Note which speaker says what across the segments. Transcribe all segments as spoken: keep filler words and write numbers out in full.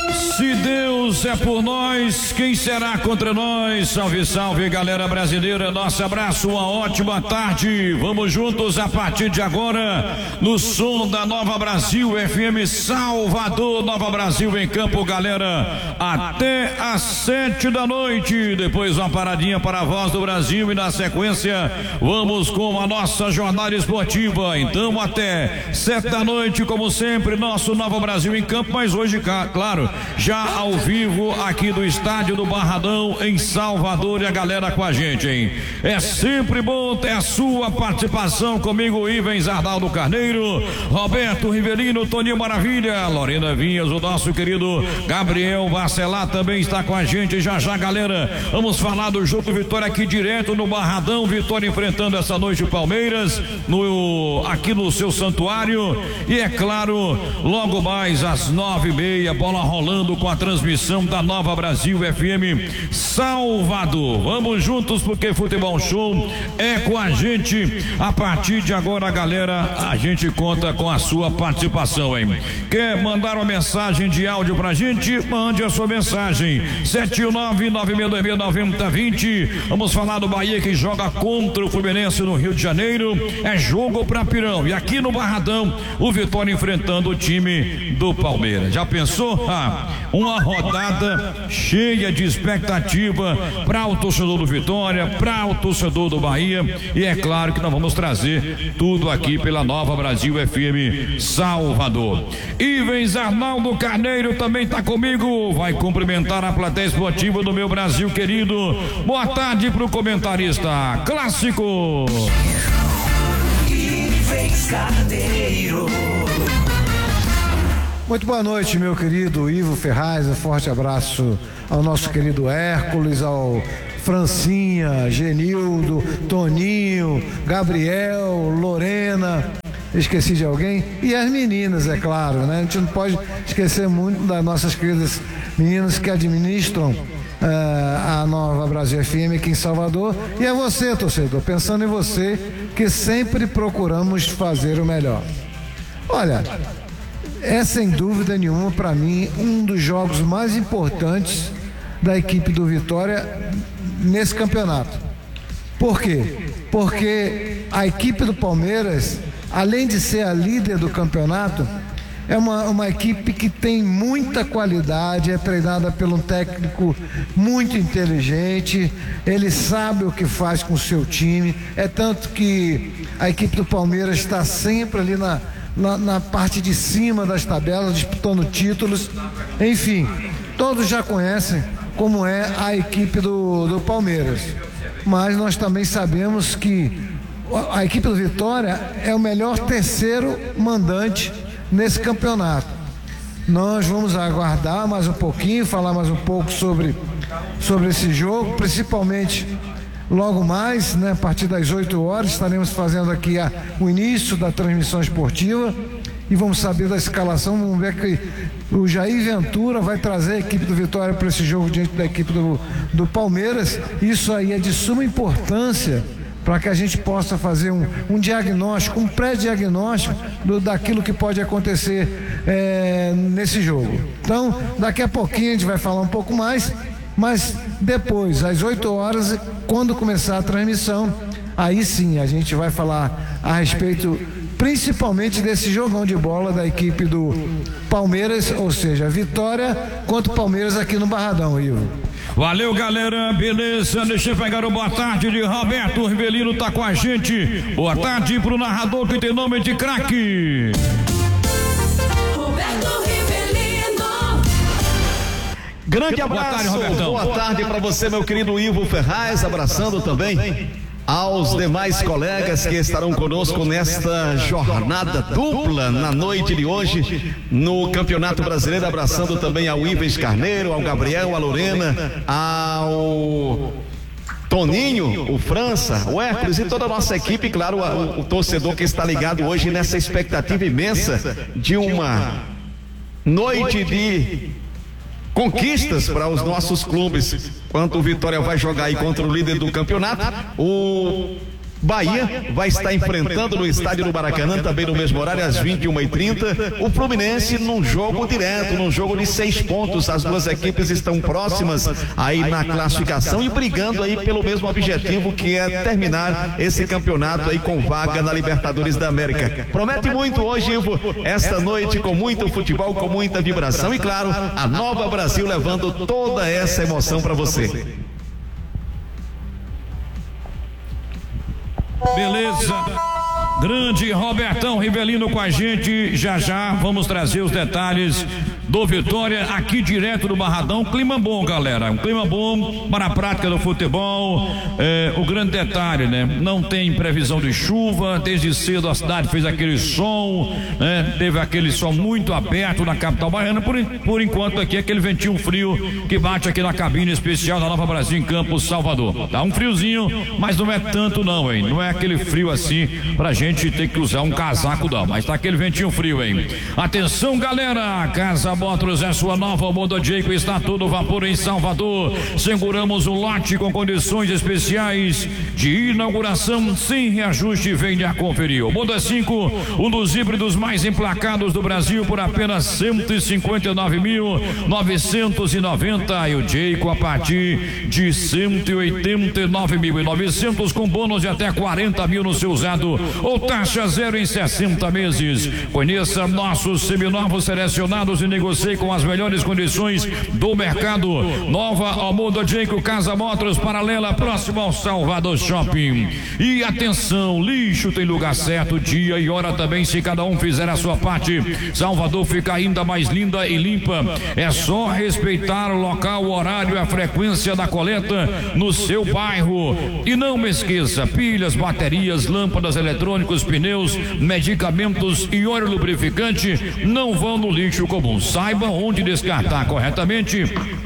Speaker 1: Se Deus é por nós, quem será contra nós? Salve, salve, galera brasileira. Nosso abraço, uma ótima tarde. Vamos juntos a partir de agora no som da Nova Brasil F M Salvador. Nova Brasil em campo, galera, até às sete da noite. Depois uma paradinha para a Voz do Brasil e na sequência vamos com a nossa jornada esportiva. Então até sete da noite, como sempre, nosso Nova Brasil em campo. Mas hoje, claro, já ao vivo aqui do estádio do Barradão em Salvador, e a galera com a gente, hein? É sempre bom ter a sua participação comigo, Ivens Arnaldo Carneiro, Roberto Rivelino, Toninho Maravilha, Lorena Vinhas, o nosso querido Gabriel Barcelar também está com a gente. Já já, galera, vamos falar do jogo Vitória aqui direto no Barradão. Vitória enfrentando essa noite o Palmeiras no, aqui no seu santuário, e é claro, logo mais às nove e meia, bola rolando com a transmissão da Nova Brasil F M Salvador. Vamos juntos, porque Futebol Show é com a gente. A partir de agora, galera, a gente conta com a sua participação, hein? Quer mandar uma mensagem de áudio pra gente? Mande a sua mensagem. sete nove nove seis dois seis nove zero dois zero. Vamos falar do Bahia, que joga contra o Fluminense no Rio de Janeiro. É jogo pra pirão. E aqui no Barradão, o Vitória enfrentando o time do Palmeiras. Já pensou? Ah, uma rodada cheia de expectativa para o torcedor do Vitória, para o torcedor do Bahia, e é claro que nós vamos trazer tudo aqui pela Nova Brasil F M Salvador. Ivens Arnaldo Carneiro também está comigo, vai cumprimentar a plateia esportiva do meu Brasil querido. Boa tarde para o comentarista clássico
Speaker 2: Ivens Carneiro.
Speaker 3: Muito boa noite, meu querido Ivo Ferraz. Um forte abraço ao nosso querido Hércules, ao Francinha, Genildo, Toninho, Gabriel, Lorena. Esqueci de alguém? E as meninas, é claro, né? A gente não pode esquecer muito das nossas queridas meninas que administram uh, a Nova Brasil F M aqui em Salvador. E é você, torcedor, pensando em você, que sempre procuramos fazer o melhor. Olha, é sem dúvida nenhuma, para mim, um dos jogos mais importantes da equipe do Vitória nesse campeonato. Por quê? Porque a equipe do Palmeiras, além de ser a líder do campeonato, é uma, uma equipe que tem muita qualidade, é treinada por um técnico muito inteligente, ele sabe o que faz com o seu time, é tanto que a equipe do Palmeiras está sempre ali na Na, na parte de cima das tabelas, disputando títulos. Enfim, todos já conhecem como é a equipe do, do Palmeiras, mas nós também sabemos que a equipe do Vitória é o melhor terceiro mandante nesse campeonato. Nós vamos aguardar mais um pouquinho, falar mais um pouco sobre, sobre esse jogo, principalmente logo mais, né, a partir das oito horas, estaremos fazendo aqui a, o início da transmissão esportiva e vamos saber da escalação. Vamos ver que o Jair Ventura vai trazer a equipe do Vitória para esse jogo diante da equipe do, do Palmeiras. Isso aí é de suma importância para que a gente possa fazer um, um diagnóstico, um pré-diagnóstico do, daquilo que pode acontecer é, nesse jogo. Então, daqui a pouquinho a gente vai falar um pouco mais. Mas depois, às oito horas, quando começar a transmissão, aí sim a gente vai falar a respeito principalmente desse jogão de bola da equipe do Palmeiras, ou seja, Vitória contra o Palmeiras aqui no Barradão, Ivo.
Speaker 1: Valeu, galera, beleza? Deixa eu pegar o boa tarde de Roberto Rivelino, tá com a gente. Boa tarde pro narrador que tem nome de craque.
Speaker 4: Grande abraço,
Speaker 1: boa tarde, Robertão.
Speaker 4: Boa tarde para você, meu querido Ivo Ferraz, abraçando também aos demais colegas que estarão conosco nesta jornada dupla na noite de hoje no Campeonato Brasileiro, abraçando também ao Ivens Carneiro, ao Gabriel, a Lorena, ao Toninho, o França, o Hércules e toda a nossa equipe, claro, o, o torcedor que está ligado hoje nessa expectativa imensa de uma noite de conquistas para os nossos clubes. Quanto o Vitória vai jogar aí contra o líder do campeonato, o Bahia vai estar enfrentando no estádio do Maracanã, também no mesmo horário, às vinte e uma e trinta, o Fluminense num jogo direto, num jogo de seis pontos. As duas equipes estão próximas aí na classificação e brigando aí pelo mesmo objetivo, que é terminar esse campeonato aí com vaga na Libertadores da América. Promete muito hoje, Ivo, esta noite, com muito futebol, com muita vibração e, claro, a Nova Brasil levando toda essa emoção para você.
Speaker 1: Beleza. Grande Robertão Rivelino com a gente. Já já vamos trazer os detalhes do Vitória aqui direto do Barradão. Clima bom, galera, um clima bom para a prática do futebol. É, o grande detalhe, né? Não tem previsão de chuva. Desde cedo a cidade fez aquele som, né? Teve aquele sol muito aberto na capital baiana. Por, por enquanto aqui aquele ventinho frio que bate aqui na cabine especial da Nova Brasil em Campos, Salvador. Tá um friozinho, mas não é tanto não, hein? Não é aquele frio assim pra gente ter que usar um casaco não, mas tá aquele ventinho frio, hein? Atenção, galera, Casa Motors é sua nova Moda Jayco, está todo vapor em Salvador. Seguramos o lote com condições especiais de inauguração sem reajuste. Venha conferir. O Moda cinco, um dos híbridos mais emplacados do Brasil, por apenas cento e cinquenta e nove mil novecentos e noventa, e o Jayco a partir de cento e oitenta e nove mil e novecentos, com bônus de até quarenta mil no seu usado ou taxa zero em sessenta meses. Conheça nossos seminovos selecionados e negocie com as melhores condições do mercado. Nova Moda Jayco, Casa Motors, paralela, próximo ao Salvador Shopping. E atenção, lixo tem lugar certo, dia e hora também, se cada um fizer a sua parte. Salvador fica ainda mais linda e limpa. É só respeitar o local, o horário e a frequência da coleta no seu bairro. E não me esqueça, pilhas, baterias, lâmpadas eletrônicos, pneus, medicamentos e óleo lubrificante não vão no lixo comum. Saiba onde descartar corretamente.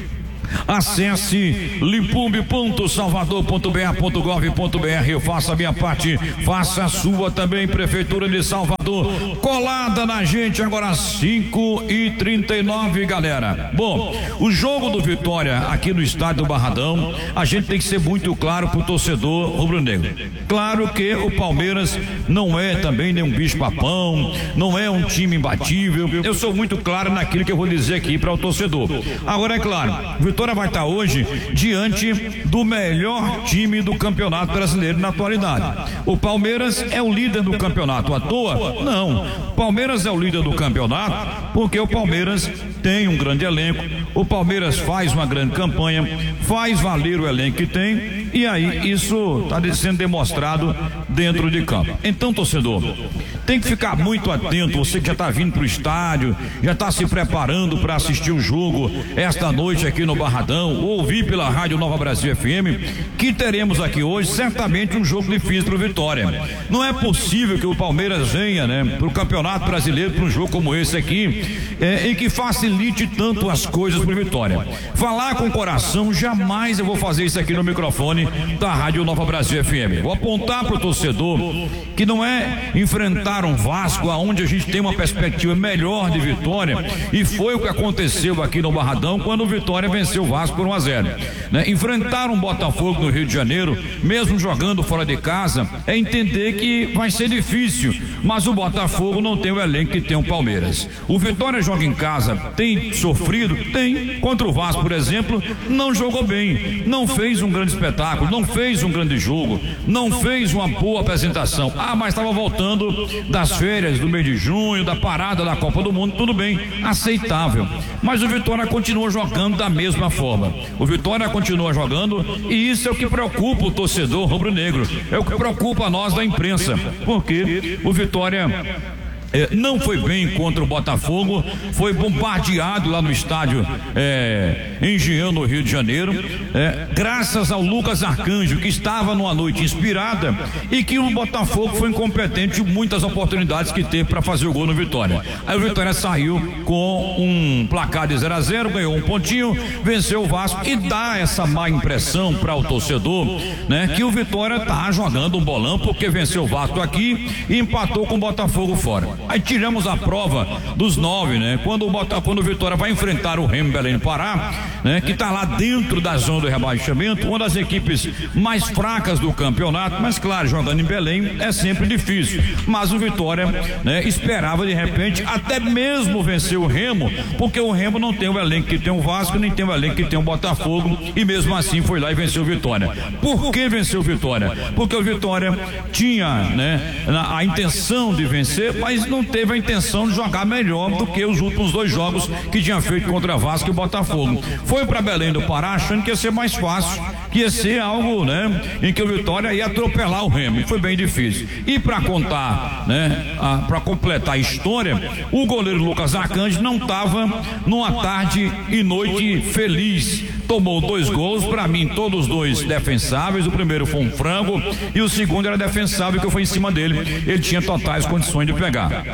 Speaker 1: Acesse limpumbe ponto salvador ponto b r ponto gov ponto b r. Eu faço a minha parte, faça a sua também. Prefeitura de Salvador colada na gente. Agora cinco e trinta e nove, galera. Bom, o jogo do Vitória aqui no estádio do Barradão, a gente tem que ser muito claro pro torcedor rubro-negro. Claro que o Palmeiras não é também nenhum bicho papão, não é um time imbatível. Eu sou muito claro naquilo que eu vou dizer aqui para o torcedor. Agora é claro, o Vitória vai estar hoje diante do melhor time do Campeonato Brasileiro na atualidade. O Palmeiras é o líder do campeonato à toa? Não. Palmeiras é o líder do campeonato porque o Palmeiras tem um grande elenco, o Palmeiras faz uma grande campanha, faz valer o elenco que tem, e aí isso está sendo demonstrado dentro de campo. Então, torcedor, tem que ficar muito atento. Você que já está vindo para o estádio, já está se preparando para assistir o jogo esta noite aqui no Barradão, ou ouvir pela Rádio Nova Brasil F M, que teremos aqui hoje certamente um jogo difícil para o Vitória. Não é possível que o Palmeiras venha, né, para o Campeonato Brasileiro, para um jogo como esse aqui, é, em que facilite tanto as coisas para o Vitória. Falar com o coração, jamais eu vou fazer isso aqui no microfone da Rádio Nova Brasil F M. Vou apontar para o torcedor que não é enfrentar um Vasco aonde a gente tem uma perspectiva melhor de vitória, e foi o que aconteceu aqui no Barradão quando o Vitória venceu o Vasco por um a zero, né? Enfrentar um Botafogo no Rio de Janeiro, mesmo jogando fora de casa, é entender que vai ser difícil, mas o Botafogo não tem o elenco que tem o Palmeiras. O Vitória joga em casa, tem sofrido? Tem. Contra o Vasco, por exemplo, não jogou bem, não fez um grande espetáculo, não fez um grande jogo, não fez uma boa apresentação. Ah, mas estava voltando das férias do mês de junho, da parada da Copa do Mundo, tudo bem, aceitável. Mas o Vitória continua jogando da mesma forma. O Vitória continua jogando, e isso é o que preocupa o torcedor rubro-negro, é o que preocupa a nós da imprensa, porque o Vitória É, não foi bem contra o Botafogo, foi bombardeado lá no estádio é, Engenhão, no Rio de Janeiro, é, graças ao Lucas Arcanjo, que estava numa noite inspirada, e que o Botafogo foi incompetente em muitas oportunidades que teve para fazer o gol no Vitória. Aí o Vitória saiu com um placar de zero a zero, ganhou um pontinho, venceu o Vasco, e dá essa má impressão para o torcedor, né, que o Vitória tá jogando um bolão porque venceu o Vasco aqui e empatou com o Botafogo fora. Aí tiramos a prova dos nove, né? Quando o Botafogo, quando o Vitória vai enfrentar o Remo Belém do Pará, né? Que está lá dentro da zona do rebaixamento, uma das equipes mais fracas do campeonato, mas claro, jogando em Belém é sempre difícil. Mas o Vitória, né? Esperava de repente até mesmo vencer o Remo, porque o Remo não tem o elenco que tem o Vasco, nem tem o elenco que tem o Botafogo, e mesmo assim foi lá e venceu o Vitória. Por que venceu o Vitória? Porque o Vitória tinha, né, a, a intenção de vencer, mas não teve a intenção de jogar melhor do que os últimos dois jogos que tinha feito contra Vasco e o Botafogo. Foi para Belém do Pará achando que ia ser mais fácil, que ia ser algo, né, em que o Vitória ia atropelar o Remo, e foi bem difícil. E para contar, né, para completar a história, o goleiro Lucas Arcanjo não estava numa tarde e noite feliz. Tomou dois gols, para mim todos dois defensáveis. O primeiro foi um frango e o segundo era defensável, que foi em cima dele. Ele tinha totais condições de pegar.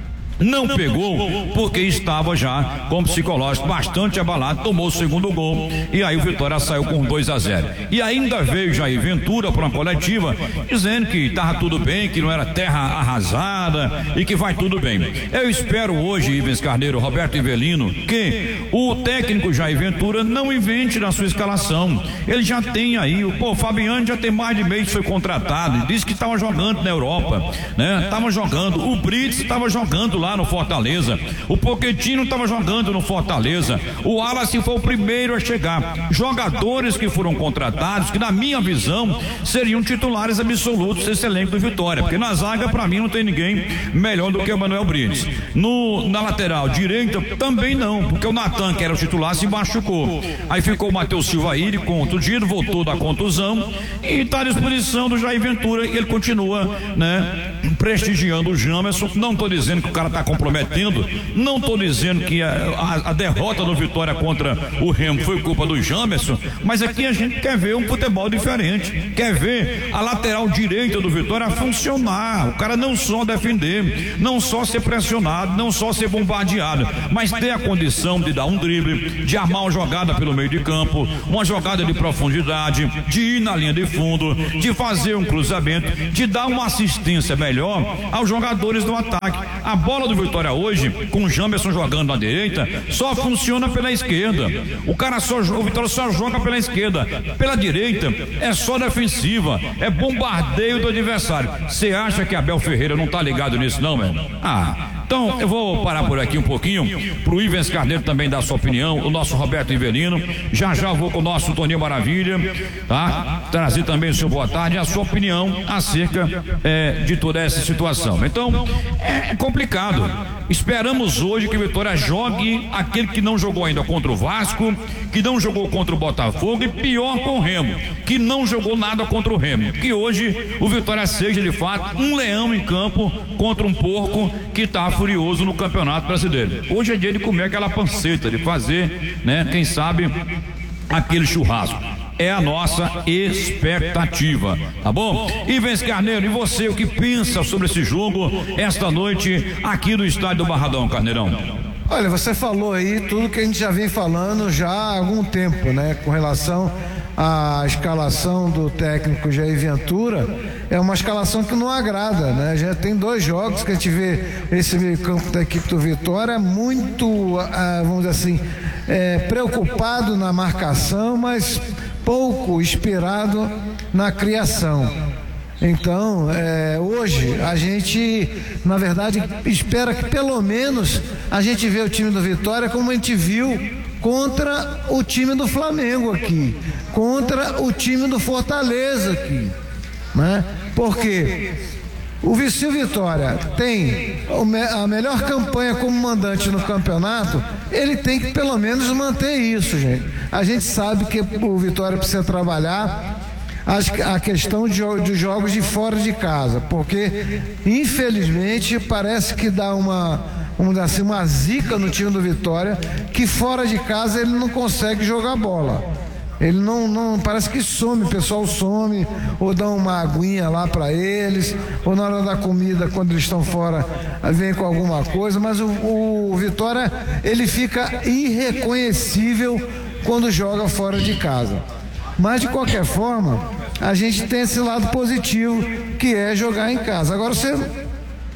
Speaker 1: Não pegou porque estava já com o psicológico bastante abalado, tomou o segundo gol e aí o Vitória saiu com dois a zero. E ainda veio Jair Ventura para uma coletiva dizendo que estava tudo bem, que não era terra arrasada e que vai tudo bem. Eu espero hoje, Ivens Carneiro, Roberto Ivelino, que o técnico Jair Ventura não invente na sua escalação. Ele já tem aí, o pô, Fabiano já tem mais de mês que foi contratado, disse que estava jogando na Europa, né? Estava jogando, o Brits estava jogando lá no Fortaleza, o Pochettino estava jogando no Fortaleza, o Wallace foi o primeiro a chegar. Jogadores que foram contratados, que na minha visão seriam titulares absolutos desse elenco do Vitória, porque na zaga para mim não tem ninguém melhor do que o Manuel Brits. No, na lateral direita também não, porque o Natan, que era o titular, se machucou. Aí ficou o Matheus Silva aí, ele contundido, voltou da contusão e está à disposição do Jair Ventura, e ele continua, né, prestigiando o Jamerson. Não estou dizendo que o cara está comprometendo, não estou dizendo que a, a, a derrota do Vitória contra o Remo foi culpa do Jamerson, mas aqui a gente quer ver um futebol diferente, quer ver a lateral direita do Vitória funcionar, o cara não só defender, não só ser pressionado, não só ser bombardeado, mas ter a condição de dar um drible, de armar uma jogada pelo meio de campo, uma jogada de profundidade, de ir na linha de fundo, de fazer um cruzamento, de dar uma assistência melhor aos jogadores do ataque. A bola do Vitória hoje, com o Jamerson jogando na direita, só funciona pela esquerda. O cara só, o Vitória só joga pela esquerda. Pela direita é só defensiva, é bombardeio do adversário. Você acha que Abel Ferreira não tá ligado nisso, não, velho? Ah. Então, eu vou parar por aqui um pouquinho, pro Ivens Carneiro também dar sua opinião, o nosso Roberto Ivelino, já já vou com o nosso Toninho Maravilha, tá? Trazer também o seu boa tarde, a sua opinião acerca é, de toda essa situação. Então, é complicado. Esperamos hoje que o Vitória jogue aquele que não jogou ainda contra o Vasco, que não jogou contra o Botafogo, e pior com o Remo, que não jogou nada contra o Remo. Que hoje o Vitória seja de fato um leão em campo contra um porco que está furioso no Campeonato Brasileiro. Hoje é dia de comer aquela panceta, de fazer, né, quem sabe, aquele churrasco. É a nossa expectativa, tá bom? Ivens Carneiro, e você, o que pensa sobre esse jogo esta noite aqui no estádio do Barradão, Carneirão?
Speaker 3: Olha, você falou aí tudo que a gente já vem falando já há algum tempo, né? Com relação à escalação do técnico Jair Ventura, é uma escalação que não agrada, né? Já tem dois jogos que a gente vê esse meio campo da equipe do Vitória muito, ah, vamos dizer assim, é, preocupado na marcação, mas pouco inspirado na criação. Então, é, hoje a gente, na verdade, espera que pelo menos a gente vê o time do Vitória como a gente viu contra o time do Flamengo aqui, contra o time do Fortaleza aqui, né? Porque o Vici Vitória tem a melhor campanha como mandante no campeonato, ele tem que pelo menos manter isso, gente. A gente sabe que o Vitória precisa trabalhar a questão de, de jogos de fora de casa, porque infelizmente parece que dá uma, vamos dizer assim, uma zica no time do Vitória, que fora de casa ele não consegue jogar bola. Ele não, não, parece que some, o pessoal some, ou dá uma aguinha lá para eles, ou na hora da comida, quando eles estão fora, vem com alguma coisa, mas o, o Vitória, ele fica irreconhecível quando joga fora de casa. Mas de qualquer forma, a gente tem esse lado positivo, que é jogar em casa. Agora você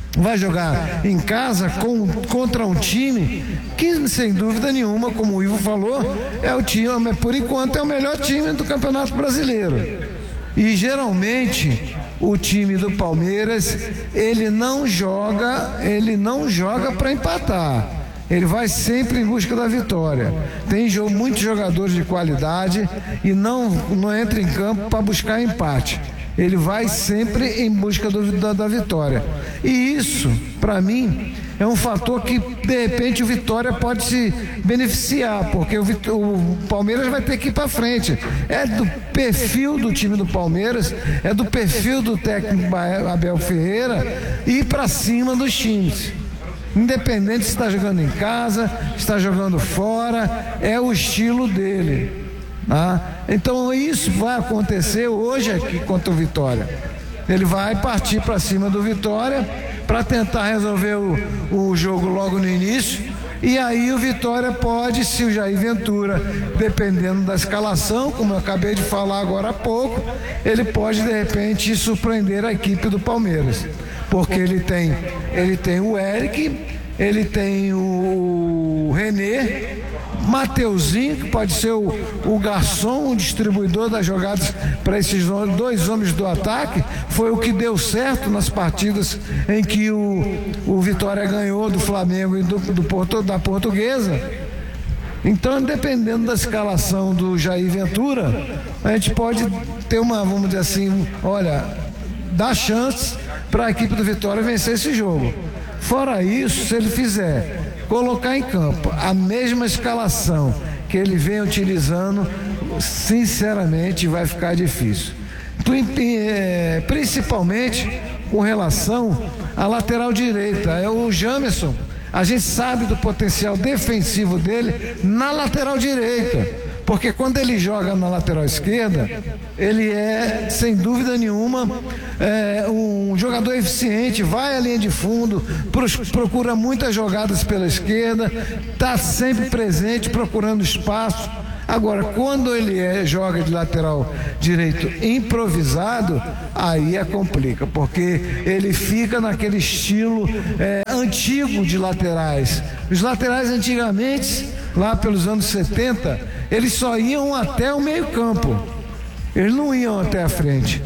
Speaker 3: vai jogar em casa com, contra um time que, sem dúvida nenhuma, como o Ivo falou, é o time, por enquanto é o melhor time do Campeonato Brasileiro. E geralmente o time do Palmeiras, ele não joga, ele não joga para empatar. Ele vai sempre em busca da vitória. Tem jogo, muitos jogadores de qualidade e não, não entra em campo para buscar empate. Ele vai sempre em busca do, da, da vitória. E isso, para mim, é um fator que, de repente, o Vitória pode se beneficiar, porque o, o Palmeiras vai ter que ir para frente. É do perfil do time do Palmeiras, é do perfil do técnico Abel Ferreira ir para cima dos times. Independente se está jogando em casa, está jogando fora, é o estilo dele. Tá? Então isso vai acontecer hoje aqui contra o Vitória. Ele vai partir para cima do Vitória para tentar resolver o, o jogo logo no início. E aí o Vitória pode, se o Jair Ventura, dependendo da escalação, como eu acabei de falar agora há pouco, ele pode de repente surpreender a equipe do Palmeiras. Porque ele tem, ele tem o Eric, ele tem o René, Mateuzinho, que pode ser o, o garçom, o distribuidor das jogadas para esses dois homens do ataque. Foi o que deu certo nas partidas em que o, o Vitória ganhou do Flamengo e do, do Porto, da Portuguesa. Então, dependendo da escalação do Jair Ventura, a gente pode ter uma, vamos dizer assim, olha, dar chance para a equipe do Vitória vencer esse jogo. Fora isso, se ele fizer colocar em campo a mesma escalação que ele vem utilizando, sinceramente vai ficar difícil. Principalmente com relação à lateral direita. É o Jamerson. A gente sabe do potencial defensivo dele na lateral direita. Porque quando ele joga na lateral esquerda, ele é, sem dúvida nenhuma, é, um jogador eficiente, vai à linha de fundo, procura muitas jogadas pela esquerda, está sempre presente, procurando espaço. Agora, quando ele é, joga de lateral direito improvisado, aí é complica, porque ele fica naquele estilo é, antigo de laterais. Os laterais antigamente, lá pelos anos setenta, eles só iam até o meio campo, eles não iam até a frente,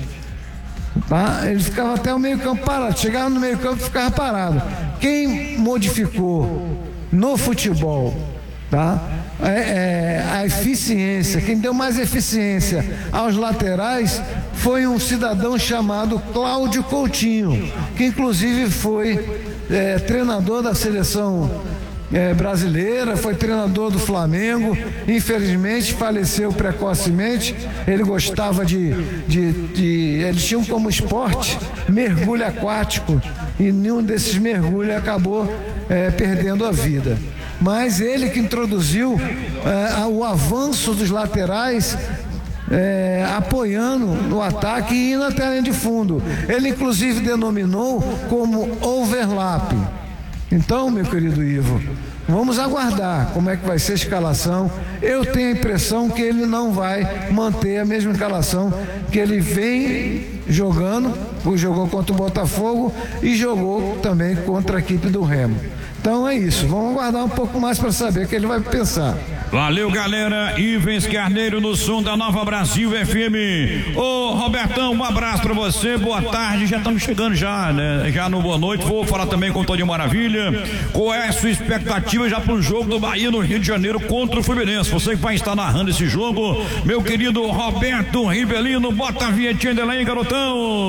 Speaker 3: tá? Eles ficavam até o meio campo parado, chegavam no meio campo e ficavam parados. Quem modificou no futebol, tá? É, é, a eficiência, quem deu mais eficiência aos laterais foi um cidadão chamado Cláudio Coutinho, que inclusive foi é, treinador da seleção É, brasileira, foi treinador do Flamengo, infelizmente faleceu precocemente. Ele gostava de, de, de eles tinham como esporte mergulho aquático e nenhum desses mergulhos acabou é, perdendo a vida. Mas ele que introduziu é, o avanço dos laterais, É, apoiando no ataque e indo até a linha de fundo. Ele inclusive denominou como overlap. Então, meu querido Ivo, vamos aguardar como é que vai ser a escalação. Eu tenho a impressão que ele não vai manter a mesma escalação que ele vem jogando, jogou contra o Botafogo e jogou também contra a equipe do Remo. Então é isso, vamos aguardar um pouco mais para saber o que ele vai pensar.
Speaker 1: Valeu, galera. Ivens Carneiro no som da Nova Brasil F M. Ô, Robertão, um abraço pra você, boa tarde. Já estamos chegando já, né? Já no boa noite. Vou falar também com o Toninho Maravilha. Qual é a sua expectativa já pro jogo do Bahia no Rio de Janeiro contra o Fluminense? Você que vai estar narrando esse jogo, meu querido Roberto Ribelino, bota a vinhetinha dele aí, garotão.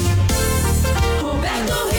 Speaker 2: Roberto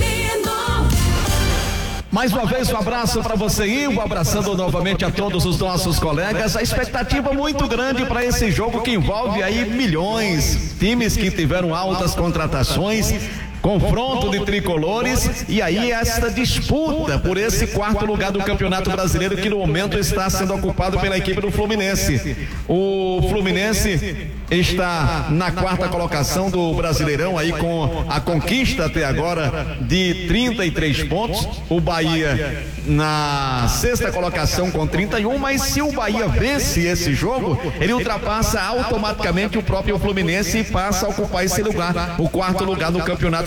Speaker 4: Mais uma vez um abraço para você, Ivo, abraçando novamente a todos os nossos colegas. A expectativa muito grande para esse jogo que envolve aí milhões, times que tiveram altas contratações, confronto de tricolores e aí esta disputa por esse quarto lugar do Campeonato Brasileiro, que no momento está sendo ocupado pela equipe do Fluminense. O Fluminense está na quarta colocação do Brasileirão, aí com a conquista até agora de trinta e três pontos. O Bahia na sexta colocação com trinta e um, mas se o Bahia vence esse jogo, ele ultrapassa automaticamente o próprio Fluminense e passa a ocupar esse lugar, o quarto lugar do Campeonato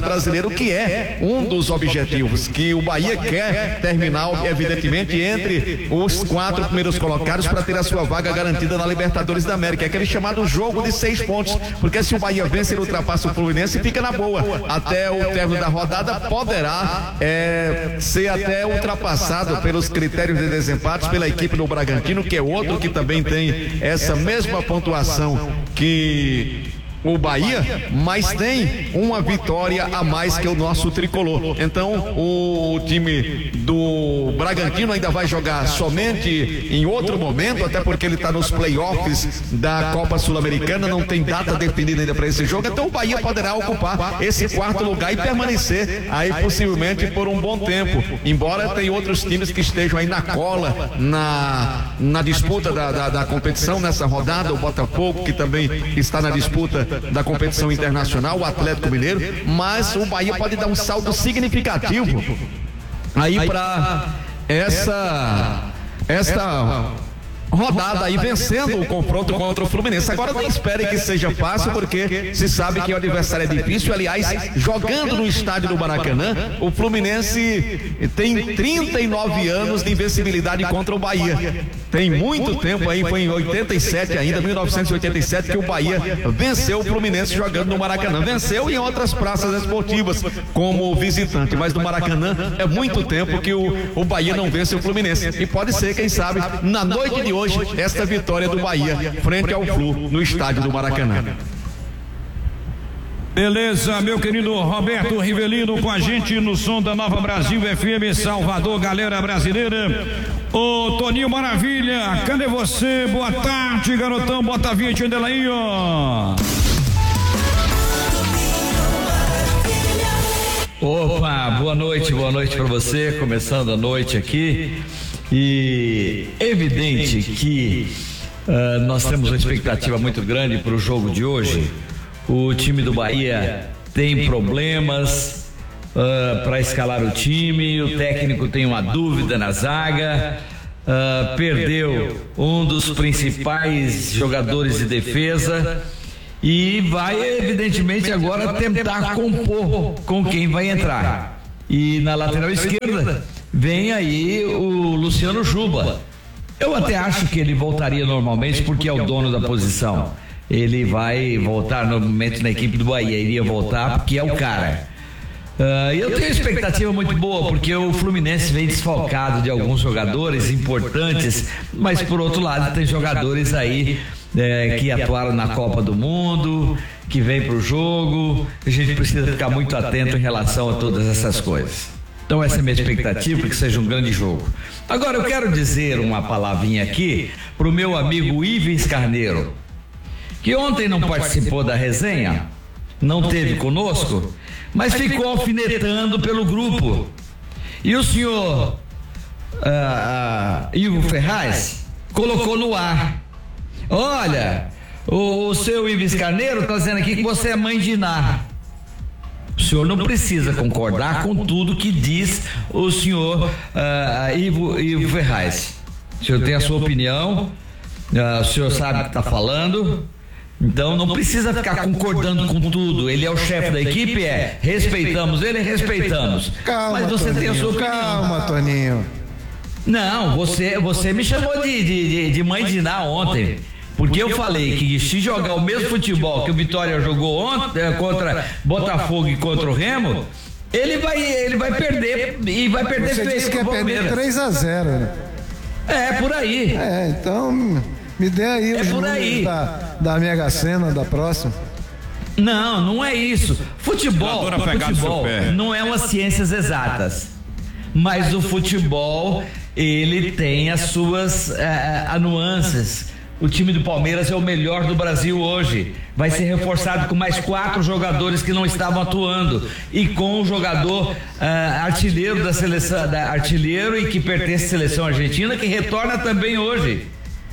Speaker 4: Brasileiro, que é um dos objetivos que o Bahia quer terminar, evidentemente, entre os quatro primeiros colocados para ter a sua vaga garantida na Libertadores da América. É aquele chamado jogo de seis pontos, porque se o Bahia vence, ele ultrapassa o Fluminense e fica na boa. Até o término da rodada poderá é, ser até ultrapassado pelos critérios de desempate pela equipe do Bragantino, que é outro que também tem essa mesma pontuação que o Bahia, mas tem uma vitória a mais que o nosso tricolor. Então o time do Bragantino ainda vai jogar somente em outro momento, até porque ele está nos playoffs da Copa Sul-Americana, não tem data definida ainda para esse jogo. Então o Bahia poderá ocupar esse quarto lugar e permanecer aí possivelmente por um bom tempo, embora tem outros times que estejam aí na cola na, na disputa da, da, da competição nessa rodada. O Botafogo, que também está na disputa da competição internacional, o Atlético Mineiro, mas o Bahia pode dar um saldo significativo aí para essa esta rodada aí, vencendo o confronto contra o Fluminense. Agora não espere que seja fácil, porque se sabe que o adversário é difícil. Aliás, jogando no estádio do Maracanã, o Fluminense tem trinta e nove anos de invencibilidade contra o Bahia. Tem muito tempo aí, foi em oitenta e sete ainda, mil novecentos e oitenta e sete, que o Bahia venceu o Fluminense jogando no Maracanã. Venceu em outras praças esportivas como visitante, mas no Maracanã é muito tempo que o, o Bahia não vence o Fluminense. E pode ser, quem sabe, na noite de hoje, esta vitória do Bahia frente ao Flu no estádio do Maracanã.
Speaker 1: Beleza, meu querido Roberto Rivelino com a gente no som da Nova Brasil F M Salvador, galera brasileira. Ô Toninho Maravilha, cadê você? Boa tarde, garotão, bota a vinte dela aí, ó.
Speaker 5: Opa, boa noite, boa noite pra você, começando a noite aqui. E evidente que uh, nós temos uma expectativa muito grande para o jogo de hoje. O time do Bahia tem problemas uh, para escalar o time, o técnico tem uma dúvida na zaga, uh, perdeu um dos principais jogadores de defesa e vai evidentemente agora tentar compor com quem vai entrar. E na lateral esquerda vem aí o Luciano Juba. Eu até acho que ele voltaria normalmente porque é o dono da posição. Ele vai voltar normalmente na equipe do Bahia, iria voltar porque é o cara. Uh, eu tenho expectativa muito boa porque o Fluminense vem desfalcado de alguns jogadores importantes, mas por outro lado tem jogadores aí é, que atuaram na Copa do Mundo, que vem pro jogo. A gente precisa ficar muito atento em relação a todas essas coisas. Então essa é a minha expectativa, para que seja um grande jogo. Agora eu quero dizer uma palavrinha aqui pro meu amigo Ivens Carneiro, que ontem não participou da resenha, não teve conosco, mas ficou alfinetando pelo grupo. E o senhor ah, ah, Ivo Ferraz colocou no ar: olha, o, o seu Ivens Carneiro está dizendo aqui que você é mãe de Iná. O senhor não precisa concordar com tudo que diz o senhor uh, Ivo, Ivo Ferraz. O senhor tem a sua opinião, uh, o senhor sabe o que está falando, então não precisa ficar concordando com tudo. Ele é o chefe da equipe, é, respeitamos ele, respeitamos.
Speaker 3: Calma,
Speaker 5: mas você
Speaker 3: Toninho,
Speaker 5: tem a sua opinião.
Speaker 3: Calma, Toninho.
Speaker 5: Não, você, você me chamou de, de, de mãe de Iná ontem. Porque eu falei que se jogar o mesmo futebol que o Vitória jogou ontem contra Botafogo e contra o Remo, ele vai, ele vai perder e vai perder
Speaker 3: feio. Você disse que ia perder três a zero, né?
Speaker 5: É, por aí.
Speaker 3: É, então me dê aí
Speaker 5: é
Speaker 3: os
Speaker 5: por
Speaker 3: números
Speaker 5: aí.
Speaker 3: Da, da Mega Sena da próxima.
Speaker 5: Não, não é isso. Futebol, futebol não é umas ciências exatas, mas o futebol ele tem as suas uh, nuances. O time do Palmeiras é o melhor do Brasil hoje. Vai ser reforçado com mais quatro jogadores que não estavam atuando e com o jogador uh, artilheiro da seleção, da, artilheiro e que pertence à seleção argentina, que retorna também hoje.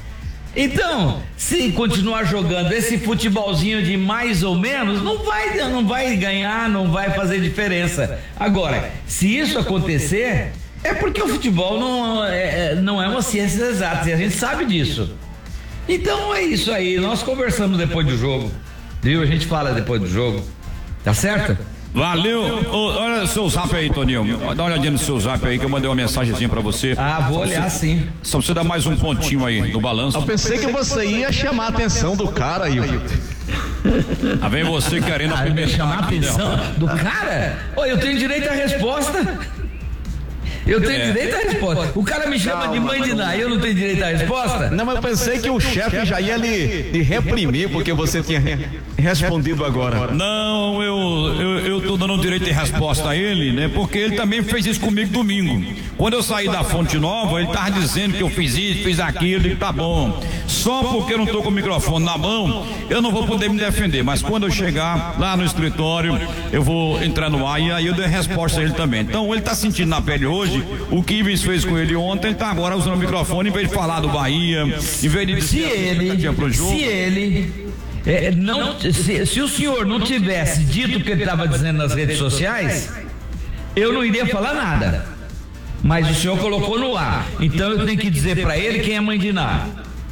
Speaker 5: Então, se continuar jogando esse futebolzinho de mais ou menos, não vai, não vai ganhar, não vai fazer diferença. Agora, se isso acontecer, é porque o futebol não é, não é uma ciência exata e a gente sabe disso. Então é isso aí, nós conversamos depois do jogo, viu? A gente fala depois do jogo, tá certo?
Speaker 1: Valeu. Ô, olha o seu zap aí, Toninho. Dá uma olhadinha no seu zap aí que eu mandei uma mensagenzinha pra você.
Speaker 5: Ah, vou olhar sim.
Speaker 1: Só você dar mais um pontinho aí no balanço.
Speaker 4: Eu pensei que você ia chamar a atenção do cara aí.
Speaker 1: Ah, vem você querendo
Speaker 5: Ah,
Speaker 1: apimentar
Speaker 5: chamar a
Speaker 1: aqui, né?
Speaker 5: atenção do cara? Ô, eu tenho direito à resposta. Eu tenho
Speaker 1: É.
Speaker 5: direito à resposta. O cara me chama de mãe de Ná, eu não tenho direito à resposta?
Speaker 4: Não, mas eu pensei que o chefe já ia lhe, lhe reprimir porque você tinha re- respondido agora.
Speaker 1: Não, eu, eu, eu tô dando direito de resposta a ele, né? Porque ele também fez isso comigo domingo. Quando eu saí da Fonte Nova, ele tava dizendo que eu fiz isso, fiz aquilo, eu digo, tá bom. Só porque eu não tô com o microfone na mão, eu não vou poder me defender. Mas quando eu chegar lá no escritório, eu vou entrar no ar e aí eu dei resposta a ele também. Então ele tá sentindo na pele hoje o que Ives fez com ele ontem, ele tá agora usando o microfone em vez de falar do Bahia, em vez de
Speaker 5: Se ele,
Speaker 1: pro jogo.
Speaker 5: se ele, é, não, se, se o senhor não tivesse dito o que ele estava dizendo nas redes sociais, eu não iria falar nada. Mas o senhor colocou no ar, então eu tenho que dizer para ele quem é mãe de Ná.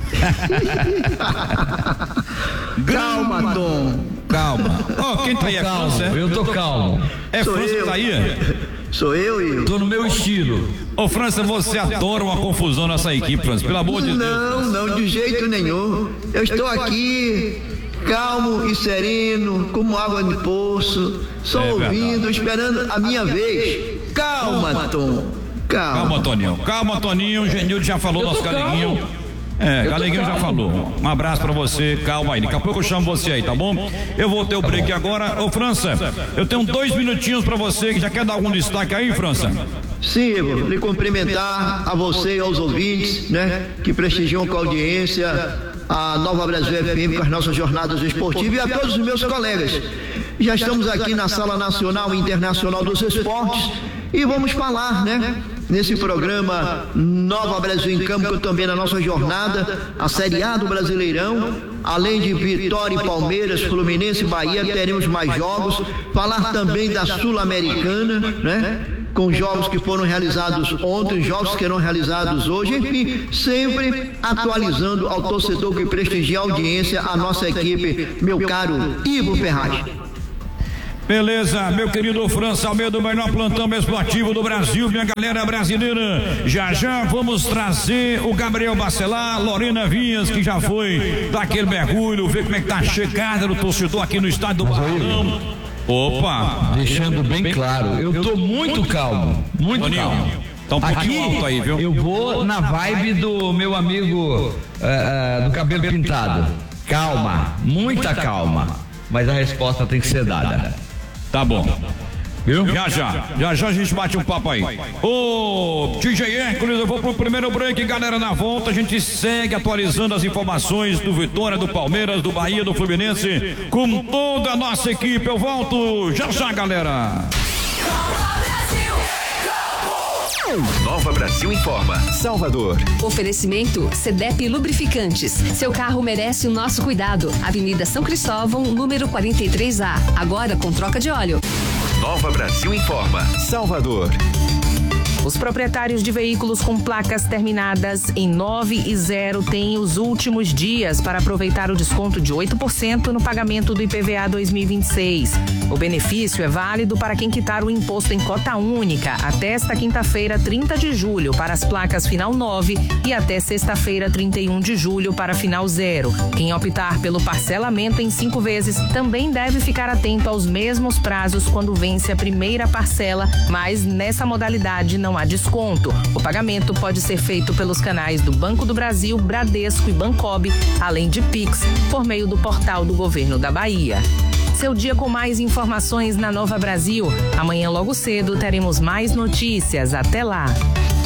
Speaker 6: Calma, Tom.
Speaker 1: Calma. Ó, quem tá aí é
Speaker 5: Calmo,
Speaker 1: França, é?
Speaker 5: eu tô calmo.
Speaker 1: É
Speaker 6: Sou
Speaker 1: França que
Speaker 6: eu.
Speaker 1: tá aí?
Speaker 6: Sou eu, Igor.
Speaker 5: Tô no meu estilo.
Speaker 1: Ô, França, você adora uma confusão nessa equipe, França, pelo amor de Deus.
Speaker 6: Não, não, de jeito nenhum. Eu estou aqui, calmo e sereno, como água de poço, só
Speaker 1: É
Speaker 6: ouvindo, esperando a minha vez. Calma, Tom. Calma.
Speaker 1: Calma, Toninho. Calma, Toninho. O Genildo já falou,
Speaker 5: Eu tô
Speaker 1: nosso galeguinho.
Speaker 5: calmo.
Speaker 1: É,
Speaker 5: tô
Speaker 1: Galeguinho já
Speaker 5: calmo.
Speaker 1: falou. Um abraço pra você, calma aí. Daqui a pouco eu chamo você aí, tá bom? Eu vou ter o break agora. Ô, França, eu tenho dois minutinhos pra você, que já quer dar algum destaque aí, França?
Speaker 6: Sim, Igor, lhe cumprimentar a você e aos ouvintes, né, que prestigiam com a audiência a Nova Brasil F M com as nossas jornadas esportivas e a todos os meus colegas. Já estamos aqui na Sala Nacional e Internacional dos Esportes e vamos falar, né, nesse programa Nova Brasil em Campo, também na nossa jornada, a Série A do Brasileirão, além de Vitória e Palmeiras, Fluminense e Bahia, teremos mais jogos, falar também da Sul-Americana, né? Com jogos que foram realizados ontem, jogos que serão realizados hoje, enfim, sempre atualizando ao torcedor que prestigia a audiência, a nossa equipe, meu caro Ivo Ferraz.
Speaker 1: Beleza, meu querido França Almeida, o melhor plantão esportivo do Brasil, minha galera brasileira. Já já vamos trazer o Gabriel Bacelar, Lorena Vinhas, que já foi dar aquele mergulho, ver como é que tá a chegada do torcedor aqui no estádio do Barradão. Opa!
Speaker 5: Deixando bem claro, eu tô muito calmo, muito
Speaker 1: Toninho,
Speaker 5: calmo.
Speaker 1: tá um pouquinho alto aí, viu?
Speaker 5: Eu vou na vibe do meu amigo eh, eh, do cabelo pintado. Calma, muita calma. Mas a resposta tem que ser dada.
Speaker 1: Tá bom. Viu? Já já, já já a gente bate um papo aí. Ô, D J Hércules, eu vou pro primeiro break, galera. Na volta a gente segue atualizando as informações do Vitória, do Palmeiras, do Bahia, do Fluminense, com toda a nossa equipe. Eu volto já já, galera.
Speaker 2: Nova Brasil informa. Salvador.
Speaker 7: Oferecimento Cedep Lubrificantes. Seu carro merece o nosso cuidado. Avenida São Cristóvão, número quarenta e três A. Agora com troca de óleo.
Speaker 2: Nova Brasil informa. Salvador.
Speaker 8: Os proprietários de veículos com placas terminadas em nove e zero têm os últimos dias para aproveitar o desconto de oito por cento no pagamento do I P V A dois mil e vinte e seis. O benefício é válido para quem quitar o imposto em cota única até esta quinta-feira, trinta de julho, para as placas final nove e até sexta-feira, trinta e um de julho, para final zero. Quem optar pelo parcelamento em cinco vezes também deve ficar atento aos mesmos prazos quando vence a primeira parcela, mas nessa modalidade não há desconto. O pagamento pode ser feito pelos canais do Banco do Brasil, Bradesco e Bancob, além de Pix, por meio do portal do Governo da Bahia. Seu dia com mais informações na Nova Brasil. Amanhã logo cedo teremos mais notícias. Até lá.